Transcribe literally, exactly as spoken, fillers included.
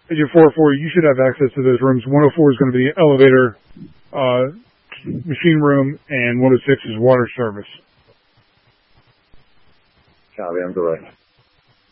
Agent four oh four, you should have access to those rooms. one oh four is going to be elevator, uh, machine room, and one oh six is water service. Copy, I'm direct.